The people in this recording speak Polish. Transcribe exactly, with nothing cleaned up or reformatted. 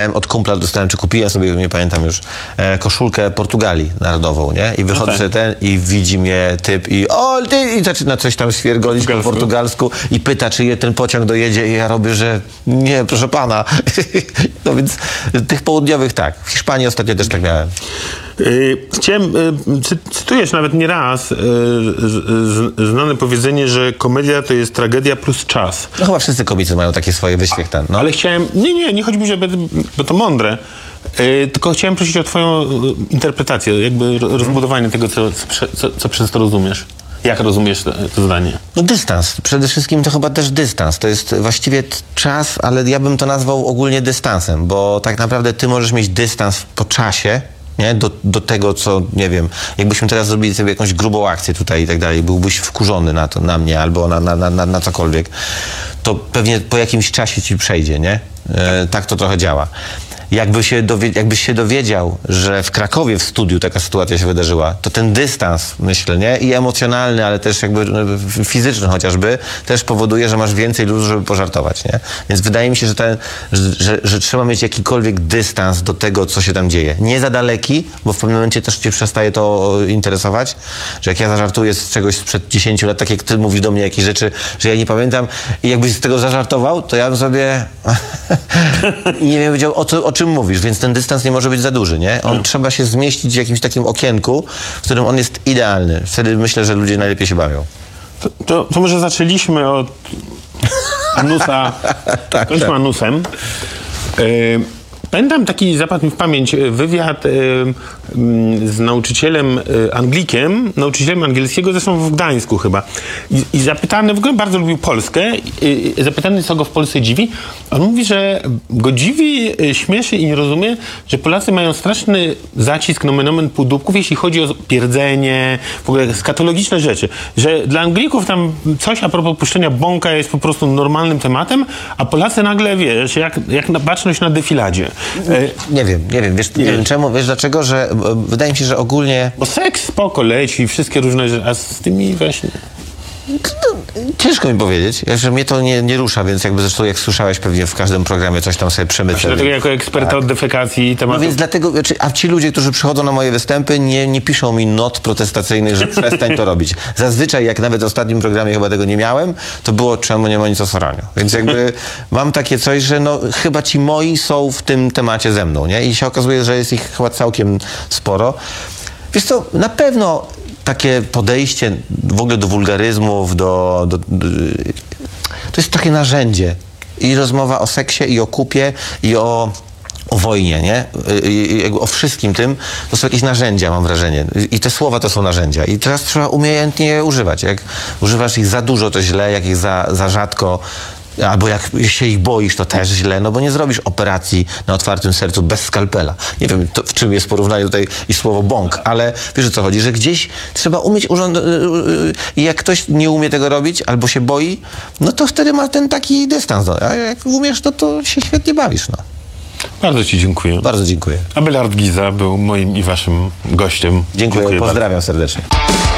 miałem od kumpla, dostałem, czy kupiłem sobie, nie pamiętam już, e, koszulkę Portugalii narodową, nie? I wychodzę no tak. sobie ten i widzi mnie typ i o, ty, i zaczyna coś tam swiergolić po portugalsku i pyta, czy je ten pociąg dojedzie i ja robię, że nie, proszę pana. No więc tych południowych tak. W Hiszpanii ostatnio też tak miałem. Chciałem, cy, cytujesz nawet nie raz znane powiedzenie, że komedia to jest tragedia plus czas. No chyba wszyscy komicy mają takie swoje wyświechtane. No. Ale chciałem, nie, nie, nie chodzi mi, że bo to mądre, yy, tylko chciałem prosić o twoją interpretację, jakby rozbudowanie tego, co, co, co przez to rozumiesz. Jak rozumiesz to, to zdanie? No dystans. Przede wszystkim to chyba też dystans. To jest właściwie czas, ale ja bym to nazwał ogólnie dystansem, bo tak naprawdę ty możesz mieć dystans po czasie, nie? Do, do tego, co, nie wiem, jakbyśmy teraz zrobili sobie jakąś grubą akcję tutaj i tak dalej, byłbyś wkurzony na to, na mnie albo na, na, na, na cokolwiek, to pewnie po jakimś czasie ci przejdzie, nie? E, tak to trochę działa. Jakby się dowie, jakbyś się dowiedział, że w Krakowie w studiu taka sytuacja się wydarzyła, to ten dystans, myślę, nie? I emocjonalny, ale też jakby fizyczny chociażby, też powoduje, że masz więcej luzu, żeby pożartować, nie? Więc wydaje mi się, że, ten, że, że, że trzeba mieć jakikolwiek dystans do tego, co się tam dzieje. Nie za daleki, bo w pewnym momencie też cię przestaje to interesować, że jak ja zażartuję z czegoś sprzed dziesięciu lat, tak jak ty mówisz do mnie jakieś rzeczy, że ja nie pamiętam i jakbyś z tego zażartował, to ja bym sobie nie wiem, wiedział, o co, o czym mówisz, więc ten dystans nie może być za duży, nie? On trzeba się zmieścić w jakimś takim okienku, w którym on jest idealny. Wtedy myślę, że ludzie najlepiej się bawią. To, to, to może zaczęliśmy od anusa, tak, kończmy tak. anusem. Y Pamiętam taki, zapadł mi w pamięć, wywiad y, y, z nauczycielem y, Anglikiem, nauczycielem angielskiego, zresztą w Gdańsku chyba. I, i zapytany, w ogóle bardzo lubił Polskę, i, i zapytany, co go w Polsce dziwi. On mówi, że go dziwi, y, śmieszy i nie rozumie, że Polacy mają straszny zacisk nomen omen półdubków, jeśli chodzi o pierdzenie, w ogóle skatologiczne rzeczy. Że dla Anglików tam coś a propos puszczenia bąka jest po prostu normalnym tematem, a Polacy nagle, wiesz, jak, jak na baczność na defiladzie. Nie wiem, nie wiem, wiesz, nie wiem czemu, wiesz dlaczego, że wydaje mi się, że ogólnie... Bo seks spoko leci, wszystkie różne rzeczy, a z tymi właśnie... No, ciężko mi powiedzieć, ja, że mnie to nie, nie rusza, więc jakby zresztą jak słyszałeś pewnie w każdym programie coś tam sobie przemycę. Dlatego jako eksperta tak. od defekacji tematów... No więc dlatego, a ci ludzie, którzy przychodzą na moje występy, nie, nie piszą mi not protestacyjnych, że przestań to robić. Zazwyczaj, jak nawet w ostatnim programie chyba tego nie miałem, to było czemu nie ma nic o soraniu. Więc jakby mam takie coś, że no chyba ci moi są w tym temacie ze mną, nie? I się okazuje, że jest ich chyba całkiem sporo. Wiesz co, na pewno takie podejście w ogóle do wulgaryzmów, do, do, do, to jest takie narzędzie. I rozmowa o seksie, i o kupie, i o, o wojnie, nie? I, i, o wszystkim tym. To są jakieś narzędzia, mam wrażenie. I te słowa to są narzędzia. I teraz trzeba umiejętnie je używać. Jak używasz ich za dużo, to źle. Jak ich za, za rzadko, albo jak się ich boisz, to też źle, no bo nie zrobisz operacji na otwartym sercu bez skalpela. Nie wiem, to, w czym jest porównanie tutaj i słowo bąk, ale wiesz, o co chodzi, że gdzieś trzeba umieć urząd... I jak ktoś nie umie tego robić, albo się boi, no to wtedy ma ten taki dystans. No. A jak umiesz, no to się świetnie bawisz, no. Bardzo ci dziękuję. Bardzo dziękuję. Abelard Giza był moim i waszym gościem. Dziękuję, dziękuję pozdrawiam bardzo serdecznie.